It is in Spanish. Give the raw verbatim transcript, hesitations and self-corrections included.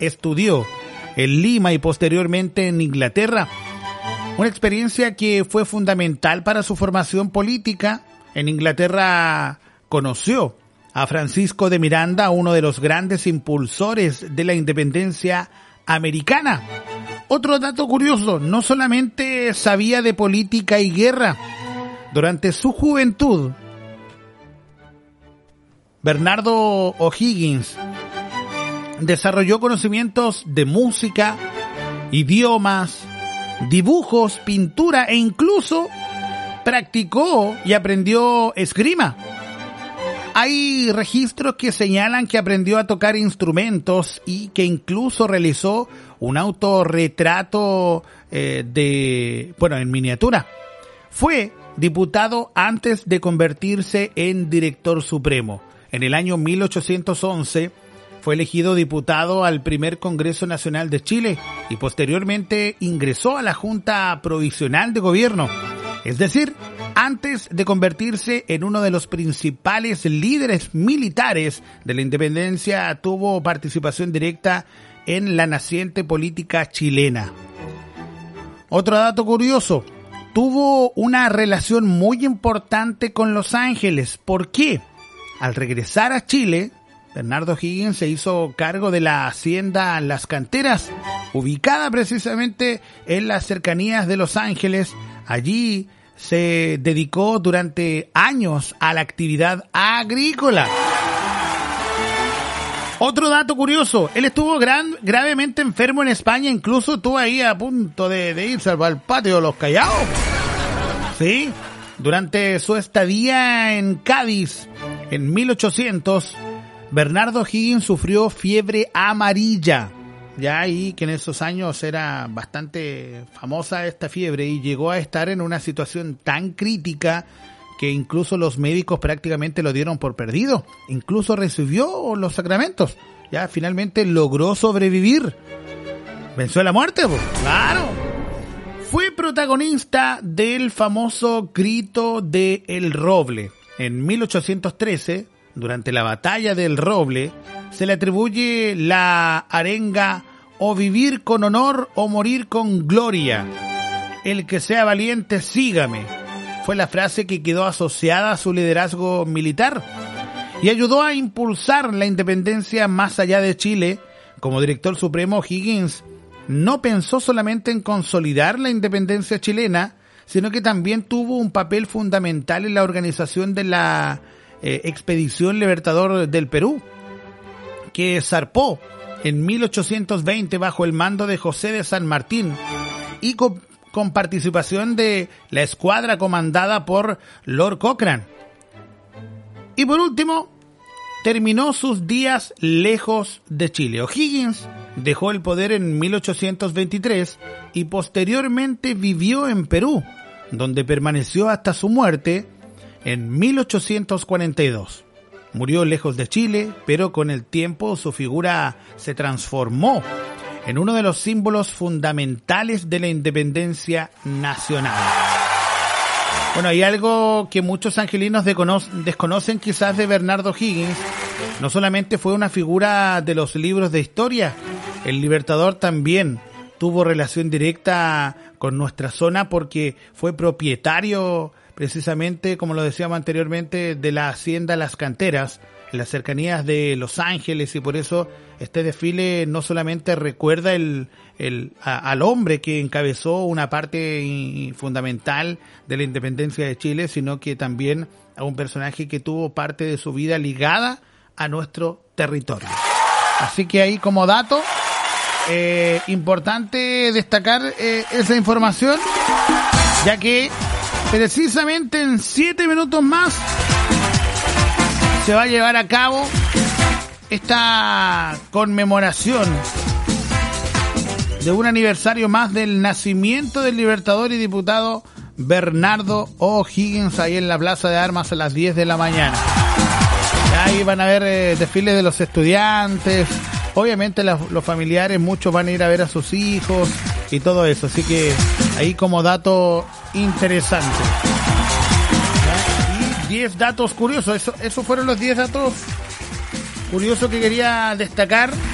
estudió en Lima y posteriormente en Inglaterra. Una experiencia que fue fundamental para su formación política. En Inglaterra conoció a Francisco de Miranda, uno de los grandes impulsores de la independencia americana. Otro dato curioso, no solamente sabía de política y guerra. Durante su juventud, Bernardo O'Higgins desarrolló conocimientos de música, idiomas, dibujos, pintura e incluso practicó y aprendió esgrima. Hay registros que señalan que aprendió a tocar instrumentos y que incluso realizó un autorretrato eh, de, bueno, en miniatura. Fue diputado antes de convertirse en director supremo. En el año mil ochocientos once fue elegido diputado al primer Congreso Nacional de Chile y posteriormente ingresó a la Junta Provisional de Gobierno. Es decir, antes de convertirse en uno de los principales líderes militares de la independencia, tuvo participación directa en la naciente política chilena. Otro dato curioso, tuvo una relación muy importante con Los Ángeles. ¿Por qué? Al regresar a Chile, Bernardo O'Higgins se hizo cargo de la hacienda Las Canteras, ubicada precisamente en las cercanías de Los Ángeles. Allí se dedicó durante años a la actividad agrícola. Otro dato curioso, él estuvo gran, gravemente enfermo en España, incluso estuvo ahí a punto de, de irse al patio de los Callados. Sí, durante su estadía en Cádiz, en mil ochocientos, Bernardo O'Higgins sufrió fiebre amarilla. Ya ahí que en esos años era bastante famosa esta fiebre y llegó a estar en una situación tan crítica que incluso los médicos prácticamente lo dieron por perdido. Incluso recibió los sacramentos. Ya finalmente logró sobrevivir. Venció la muerte, pues. Claro. Fue protagonista del famoso grito de El Roble. En mil ochocientos trece, durante la batalla del Roble, se le atribuye la arenga o vivir con honor o morir con gloria. El que sea valiente, sígame. Fue la frase que quedó asociada a su liderazgo militar y ayudó a impulsar la independencia más allá de Chile. Como director supremo, O'Higgins no pensó solamente en consolidar la independencia chilena, sino que también tuvo un papel fundamental en la organización de la eh, Expedición Libertador del Perú, que zarpó en mil ochocientos veinte bajo el mando de José de San Martín y con, con participación de la escuadra comandada por Lord Cochrane. Y por último, terminó sus días lejos de Chile. O'Higgins dejó el poder en mil ochocientos veintitrés y posteriormente vivió en Perú, donde permaneció hasta su muerte en mil ochocientos cuarenta y dos. Murió lejos de Chile, pero con el tiempo su figura se transformó en uno de los símbolos fundamentales de la independencia nacional. Bueno, hay algo que muchos angelinos desconocen quizás de Bernardo O'Higgins. No solamente fue una figura de los libros de historia, el Libertador también tuvo relación directa con nuestra zona porque fue propietario precisamente, como lo decíamos anteriormente, de la hacienda Las Canteras, en las cercanías de Los Ángeles, y por eso este desfile no solamente recuerda el, el, a, al hombre que encabezó una parte y, fundamental de la independencia de Chile, sino que también a un personaje que tuvo parte de su vida ligada a nuestro territorio. Así que ahí como dato, eh, importante destacar eh, esa información, ya que precisamente en siete minutos más se va a llevar a cabo esta conmemoración de un aniversario más del nacimiento del libertador y diputado Bernardo O'Higgins, ahí en la Plaza de Armas a las diez de la mañana. Ahí van a ver eh, desfiles de los estudiantes, obviamente los, los familiares, muchos van a ir a ver a sus hijos y todo eso, así que ahí como dato interesante. Y diez datos curiosos, eso, esos fueron los diez datos curiosos que quería destacar